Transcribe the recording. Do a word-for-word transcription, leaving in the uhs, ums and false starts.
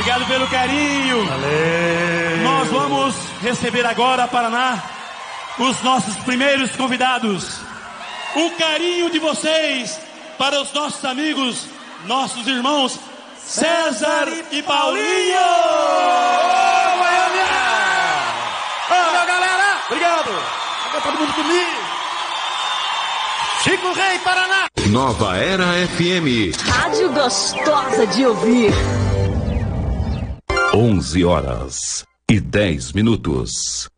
Obrigado pelo carinho. Valeu. Nós vamos receber agora, Paraná, os nossos primeiros convidados. O carinho de vocês para os nossos amigos, nossos irmãos César e Paulinho. Ô, Goiânia! Valeu, galera! Obrigado! Agora todo mundo comigo! Chico Rei, Paraná! Nova Era F M. Rádio gostosa de ouvir. onze horas e dez minutos.